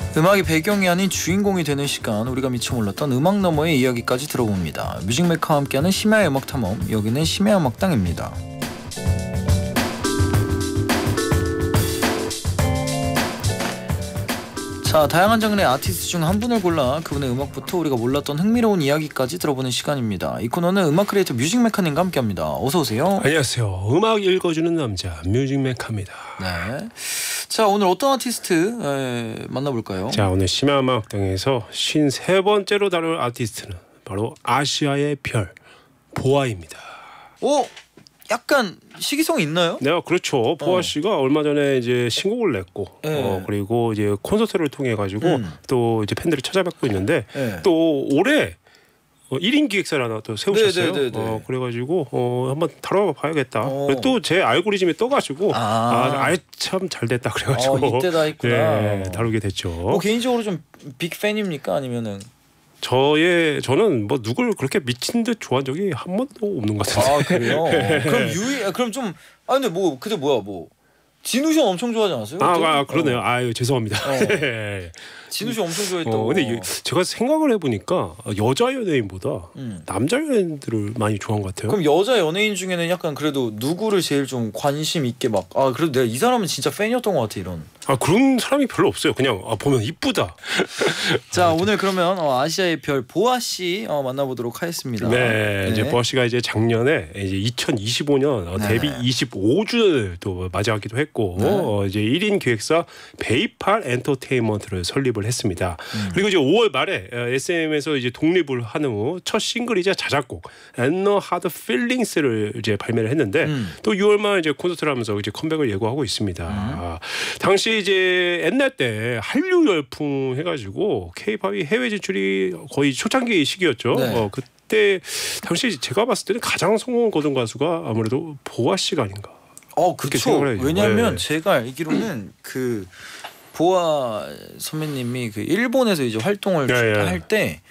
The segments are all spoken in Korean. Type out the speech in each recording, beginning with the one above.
음악이 배경이 아닌 주인공이 되는 시간, 우리가 미처 몰랐던 음악 너머의 이야기까지 들어봅니다. 뮤직메이커와 함께하는 심야의 음악 탐험, 여기는 심야 음악당입니다. 자, 다양한 장르의 아티스트 중 한 분을 골라 그분의 음악부터 우리가 몰랐던 흥미로운 이야기까지 들어보는 시간입니다. 이 코너는 음악 크리에이터 뮤직메이커님과 함께합니다. 어서 오세요. 안녕하세요. 음악 읽어주는 남자 뮤직메이커입니다. 네. 자, 오늘 어떤 아티스트 만나볼까요? 자, 오늘 심야 음악당에서 53번째로 다룰 아티스트는 바로 아시아의 별 보아입니다. 오! 약간 시기성이 있나요? 네, 그렇죠. 보아 씨가 얼마 전에 이제 신곡을 냈고, 네. 그리고 이제 콘서트를 통해 가지고 또 이제 팬들을 찾아뵙고 있는데, 네. 또 올해 1인 기획사를 하나 또 세우셨어요. 네네네네. 그래가지고 한번 다뤄봐야겠다. 또 제 알고리즘에 떠가지고 참 잘됐다 그래가지고 이때다 했구나. 네, 다루게 됐죠. 뭐 개인적으로 좀 빅 팬입니까? 아니면은 저는 뭐 누굴 그렇게 미친 듯 좋아한 적이 한 번도 없는 것 같은데. 아, 그래요? 그럼 좀 근데 뭐 진우 씨 엄청 좋아하지 않았어요? 그러네요. 아유, 죄송합니다. 진우 씨 엄청 좋아했다고. 근데 제가 생각을 해보니까 여자 연예인보다 남자 연예인들을 많이 좋아한 것 같아요. 그럼 여자 연예인 중에는 약간 그래도 누구를 제일 좀 관심 있게 그래도 내가 이 사람은 진짜 팬이었던 것 같아, 이런. 그런 사람이 별로 없어요. 그냥 보면 이쁘다. 자, 오늘 그러면 아시아의 별 보아 씨 만나보도록 하겠습니다. 네, 이제 보아 씨가 이제 작년에 이제 2025년 데뷔 25주년을 또 맞이하기도 했고, 이제 1인 기획사 베이팔 엔터테인먼트를 설립을 했습니다. 그리고 이제 5월 말에 SM에서 이제 독립을 한 후 첫 싱글이자 자작곡 And No Hard Feelings를 이제 발매를 했는데 또 6월 말 이제 콘서트를 하면서 이제 컴백을 예고하고 있습니다. 당시 이제 옛날 때 한류 열풍 해가지고 K-팝이 해외 진출이 거의 초창기 시기였죠. 네. 그때 당시 제가 봤을 때는 가장 성공을 거둔 가수가 아무래도 보아 씨가 아닌가. 그렇죠. 왜냐하면 제가 알기로는 그 보아 선배님이 그 일본에서 이제 활동을 할 때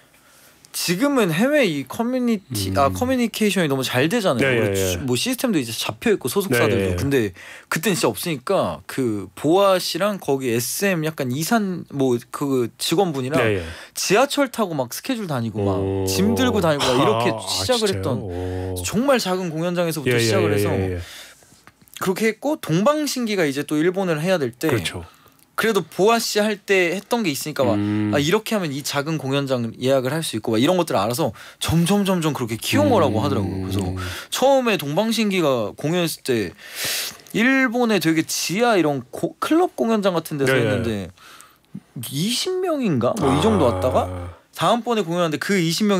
지금은 해외 이 커뮤니케이션이 너무 잘 되잖아요. 뭐 시스템도 이제 잡혀 있고 소속사들도. 근데 그때는 진짜 없으니까 그 보아 씨랑 거기 SM 약간 이산 뭐 그 직원분이랑 지하철 타고 막 스케줄 다니고 막 짐 들고 다니고 막 이렇게 시작을 했던, 정말 작은 공연장에서부터 시작을 해서 그렇게 했고, 동방신기가 이제 또 일본을 해야 될 때 그래도 보아 씨 할 때 했던 게 있으니까 이렇게 하면 이 작은 공연장 예약을 할 수 있고 이런 것들을 알아서 점점 그렇게 키운 거라고 하더라고요. 그래서 처음에 동방신기가 공연했을 때 일본에 되게 지하 이런 클럽 공연장 같은 데서 했는데 20명인가 뭐 이 정도 왔다가 다음번에 공연하는데 그 20명